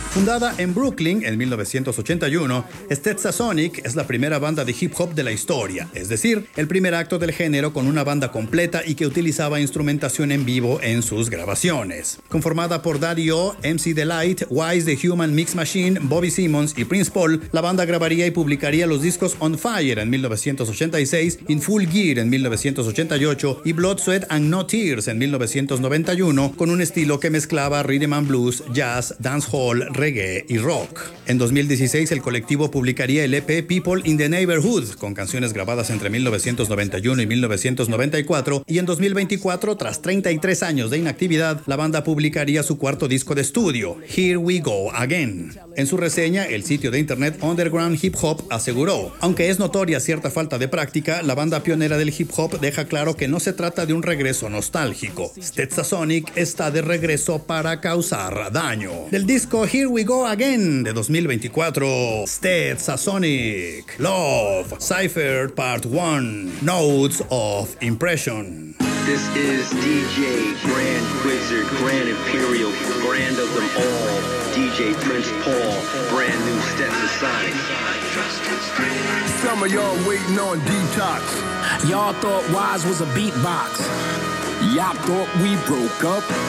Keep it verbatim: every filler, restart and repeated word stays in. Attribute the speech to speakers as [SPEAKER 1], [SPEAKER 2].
[SPEAKER 1] Fundada en Brooklyn en mil novecientos ochenta y uno, Stetsasonic es la primera banda de hip hop de la historia, es decir, el primer acto del género con una banda completa y que utilizaba instrumentación en vivo en sus grabaciones. Conformada por Daddy O, M C Delight, Wise the Human Mix Machine, Bobby Simmons y Prince Paul, la banda grabaría y publicaría los discos On Fire en mil novecientos ochenta y seis, In Full Gear en mil novecientos ochenta y ocho y Blood, Sweat and No Tears en mil novecientos noventa y uno, con un estilo que mezclaba rhythm and blues, jazz, dancehall, reggae y rock. En dos mil dieciséis el colectivo publicaría el E P People in the Neighborhood, con canciones grabadas entre mil novecientos noventa y uno y mil novecientos noventa y cuatro, y en dos mil veinticuatro, tras treinta y tres años de inactividad, la banda publicaría su cuarto disco de estudio, Here We Go Again. En su reseña, el sitio de internet Underground Hip Hop aseguró: aunque es notoria cierta falta de práctica, la banda pionera del hip hop deja claro que no se trata de un regreso nostálgico. Stetsasonic está de regreso para causar daño. Del disco Here We Go Again de dos mil veinticuatro, Stetsasonic, Love, Cypher Part uno, Notes of Impression.
[SPEAKER 2] This is D J Grand Wizard, Grand Imperial, Grand of them all, D J Prince Paul, brand new Stetsasonic.
[SPEAKER 3] Some of y'all waiting on detox.
[SPEAKER 4] Y'all thought Wise was a beatbox.
[SPEAKER 3] Y'all thought we broke up.